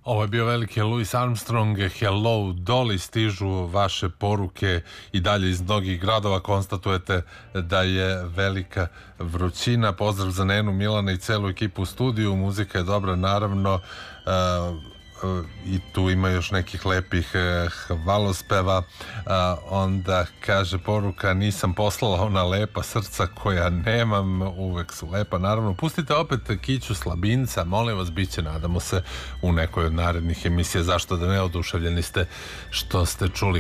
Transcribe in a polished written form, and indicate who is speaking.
Speaker 1: Ovo je bio veliki Louis Armstrong. Hello Dolly, stižu vaše poruke i dalje iz mnogih gradova. Konstatujete da je velika vrućina. Pozdrav za Nenu, Milana i celu ekipu u studiju. Muzika je dobra, naravno. I tu ima još nekih lepih hvalospeva. Onda kaže poruka: nisam poslala ona lepa srca koja nemam, uvek su lepa. Naravno, pustite opet Kiću Slabinca, molim vas, bit će, nadamo se, u nekoj od narednih emisija. Zašto da ne, oduševljeni ste što ste čuli